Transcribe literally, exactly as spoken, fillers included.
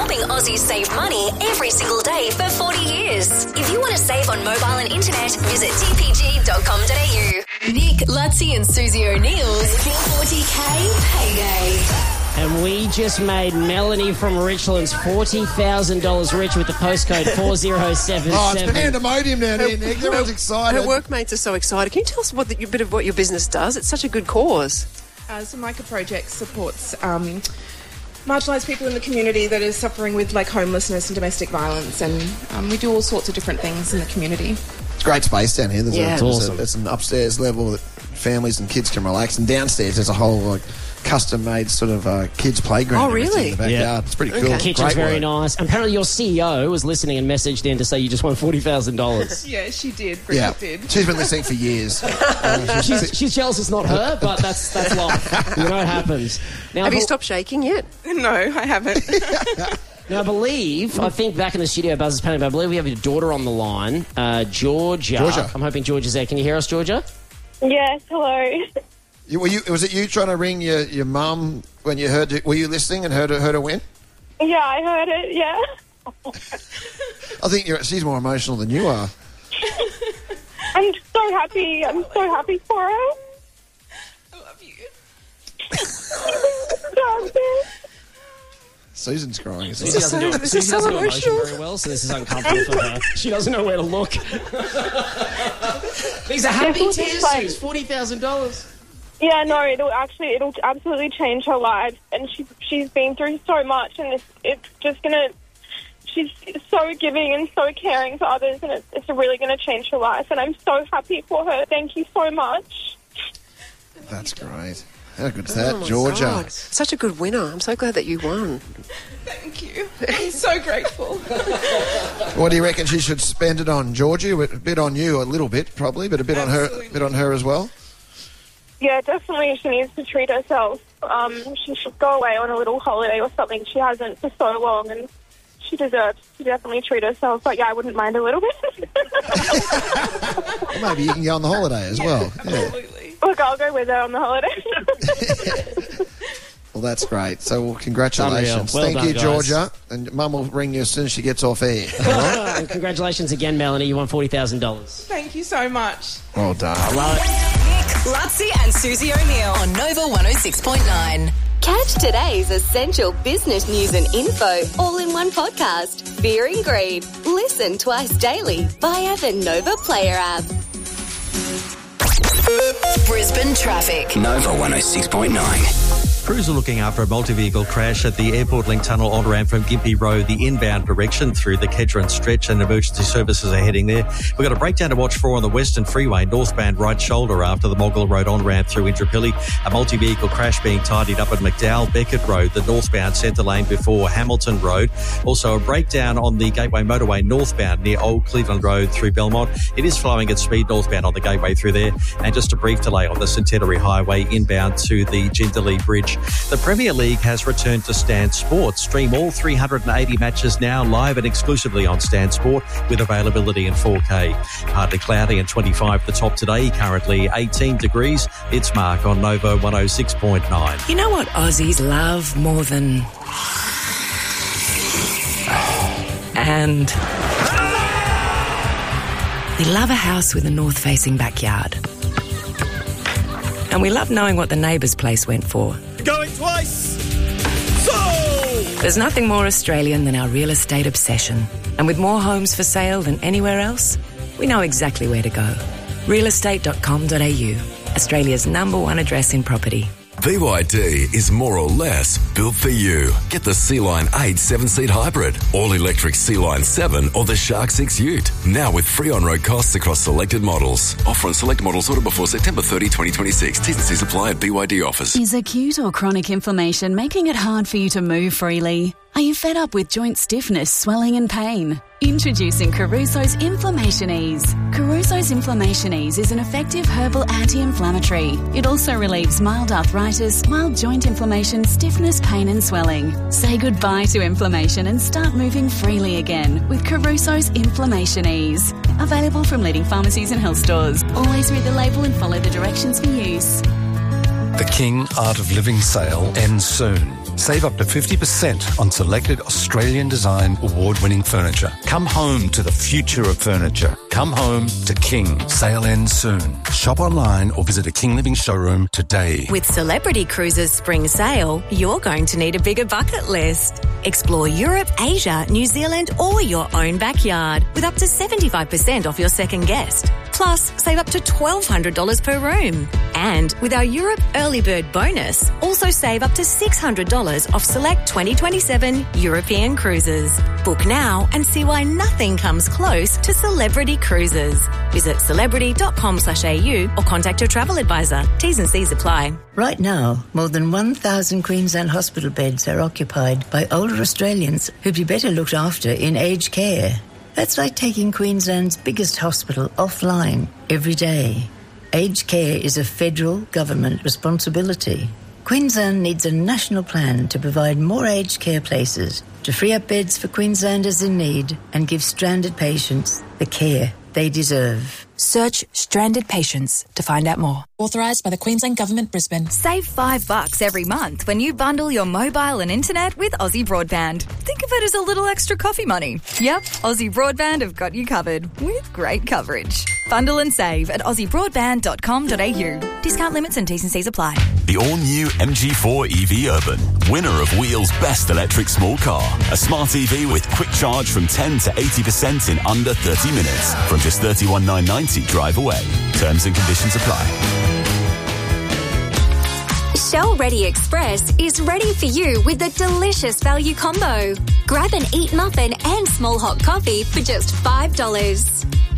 helping Aussies save money every single day for forty years. If you want to save on mobile and internet, visit t p g dot com dot a u. Nick, Lutzi and Susie O'Neill's forty K Payday. And we just made Melanie from Richlands forty thousand dollars rich with the postcode four zero seven seven. Oh, it's pandemonium down here, Nick. Everyone's excited. Her workmates are so excited. Can you tell us what the, a bit of what your business does? It's such a good cause. Uh, so Micah Project supports um, marginalised people in the community that are suffering with like homelessness and domestic violence, and um, we do all sorts of different things in the community. It's a great space down here. There's Yeah. a, It's there's awesome. a, there's an upstairs level that families and kids can relax, and downstairs there's a whole like custom-made sort of uh, kids playground. Oh, and everything really? In the backyard. Yeah. It's pretty Okay. cool. Kitchen's Great very work. nice. And apparently your C E O was listening and messaged in to say you just won forty thousand dollars. Yeah, she did. Bridget Yeah, did. she's been listening for years. Uh, she's- She's, she's jealous it's not her, but that's that's life. You know it happens. Now, Have you I- stopped shaking yet? No, I haven't. Now, I believe, I think back in the studio, Buzz is panic, but I believe we have your daughter on the line, uh, Georgia. Georgia. I'm hoping Georgia's there. Can you hear us, Georgia? Yes, hello. you, were you, was it you trying to ring your, your mum when you heard? Were you listening and heard her, heard her win? Yeah, I heard it, yeah. I think you're, she's more emotional than you are. I'm so happy. I'm so happy for her. I love you. Susan's crying. Susie This is doesn't so- know, this Susie is so doesn't know emotion emotional. very well, so this is uncomfortable for her. She doesn't know where to look. These are happy It's tears, like- Suze. forty thousand dollars. Yeah, no, it'll actually, it'll absolutely change her life. And she, she's been through so much, and it's, it's just going to, she's so giving and so caring for others, and it's, it's really going to change her life. And I'm so happy for her. Thank you so much. That's great. How good's that, Oh, my Georgia? God. Such a good winner. I'm so glad that you won. Thank you. I'm so grateful. What do you reckon she should spend it on, Georgie? A bit on you, a little bit probably, but a bit on her, Absolutely. a bit on her as well. Yeah, definitely she needs to treat herself. Um, she should go away on a little holiday or something. She hasn't for so long, and she deserves to definitely treat herself. But yeah, I wouldn't mind a little bit. Or maybe you can go on the holiday as well. Yeah. Absolutely. Look, I'll go with her on the holiday. Well, that's great. So, well, congratulations. Unreal. Well Thank done, you, guys. Georgia. And Mum will ring you as soon as she gets off air. And congratulations again, Melanie. You won forty thousand dollars. Thank you so much. Well done. Nick, Lutzi and Susie O'Neill on Nova one oh six point nine. Catch today's essential business news and info all in one podcast. Fear and Greed. Listen twice daily via the Nova Player app. Brisbane traffic. Nova one oh six point nine. Crews are looking after a multi-vehicle crash at the Airport Link Tunnel on-ramp from Gympie Road, the inbound direction through the Kedron stretch, and emergency services are heading there. We've got a breakdown to watch for on the Western Freeway, northbound right shoulder after the Moggill Road on-ramp through Intrapilli. A multi-vehicle crash being tidied up at McDowell Beckett Road, the northbound centre lane before Hamilton Road. Also a breakdown on the Gateway Motorway northbound near Old Cleveland Road through Belmont. It is flowing at speed northbound on the Gateway through there. And just a brief delay on the Centenary Highway inbound to the Jindalee Bridge. The Premier League has returned to Stan Sport. Stream all three hundred eighty matches now live and exclusively on Stan Sport with availability in four K. Partly cloudy and twenty-five the top today, currently eighteen degrees. It's Mark on Nova one oh six point nine. You know what Aussies love more than... And... we love a house with a north-facing backyard. And we love knowing what the neighbour's place went for. Going twice. Sold. There's nothing more Australian than our real estate obsession. And with more homes for sale than anywhere else, we know exactly where to go. real estate dot com dot a u, Australia's number one address in property. B Y D is more or less built for you. Get the Sea-Line eight seven-seat hybrid, all-electric Sea-Line seven or the Shark six Ute. Now with free on-road costs across selected models. Offer on select models order before September thirtieth, twenty twenty-six. T's and C's apply at B Y D offers. Is acute or chronic inflammation making it hard for you to move freely? Are you fed up with joint stiffness, swelling and pain? Introducing Caruso's Inflammation Ease. Caruso's Inflammation Ease is an effective herbal anti-inflammatory. It also relieves mild arthritis, mild joint inflammation, stiffness, pain and swelling. Say goodbye to inflammation and start moving freely again with Caruso's Inflammation Ease. Available from leading pharmacies and health stores. Always read the label and follow the directions for use. The King Art of Living sale ends soon. Save up to fifty percent on selected Australian Design award-winning furniture. Come home to the future of furniture. Come home to King. Sale ends soon. Shop online or visit a King Living showroom today. With Celebrity Cruises Spring Sale, you're going to need a bigger bucket list. Explore Europe, Asia, New Zealand or your own backyard with up to seventy-five percent off your second guest. Plus, save up to twelve hundred dollars per room. And with our Europe Early Bird bonus, also save up to six hundred dollars off select twenty twenty-seven European cruises. Book now and see why nothing comes close to Celebrity Cruises. Visit celebrity.com slash au or contact your travel advisor. T's and C's apply. Right now, more than one thousand Queensland hospital beds are occupied by older Australians who'd be better looked after in aged care. That's like taking Queensland's biggest hospital offline every day. Aged care is a federal government responsibility. Queensland needs a national plan to provide more aged care places, to free up beds for Queenslanders in need and give stranded patients the care they deserve. Search stranded patients to find out more. Authorised by the Queensland Government, Brisbane. Save five bucks every month when you bundle your mobile and internet with Aussie Broadband. Think of it as a little extra coffee money. Yep, Aussie Broadband have got you covered with great coverage. Bundle and save at aussie broadband dot com dot a u. Discount limits and T's and C's apply. The all-new M G four E V Urban, winner of Wheel's Best Electric Small Car. A smart E V with quick charge from ten to eighty percent in under thirty minutes. From just thirty-one thousand nine hundred ninety drive away. Terms and conditions apply. Shell Ready Express is ready for you with a delicious value combo. Grab an Eat muffin and small hot coffee for just five dollars.